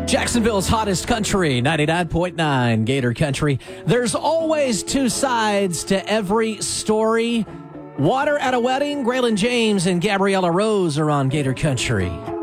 Jacksonville's hottest country, 99.9 Gator Country. There's always two sides to every story. Water at a wedding, Graylin James and Gabriella Rose are on Gator Country.